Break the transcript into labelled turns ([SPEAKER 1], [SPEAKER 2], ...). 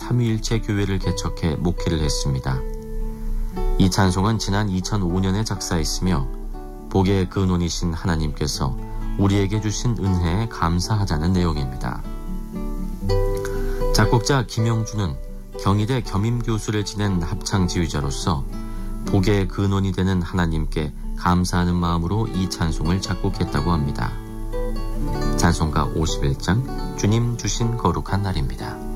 [SPEAKER 1] 삼위일체 교회를 개척해 목회를 했습니다. 이 찬송은 지난 2005년에 작사했으며 복의 근원이신 하나님께서 우리에게 주신 은혜에 감사하자는 내용입니다. 작곡자 김영주는 경희대 겸임교수를 지낸 합창지휘자로서 복의 근원이 되는 하나님께 감사하는 마음으로 이 찬송을 작곡했다고 합니다. 찬송가 51장 주님 주신 거룩한 날입니다.